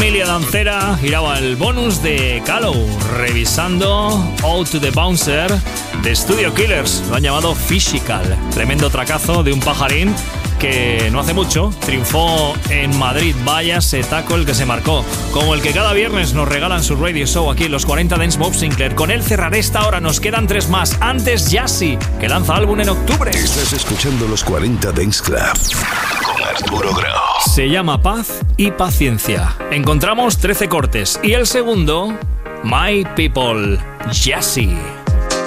familia dancera giraba el bonus de Callow, revisando Out to the Bouncer de Studio Killers. Lo han llamado Physical. Tremendo tracazo de un pajarín que no hace mucho triunfó en Madrid. Vaya setaco el que se marcó, como el que cada viernes nos regalan su radio show aquí en los 40 Dance Bob Sinclair. Con él cerraré esta hora, nos quedan 3 más. Antes Jassy, que lanza álbum en octubre. Estás escuchando los 40 Dance Club con Arturo Grau. Se llama Paz y Paciencia. Encontramos 13 cortes y el segundo, My People, Jassy.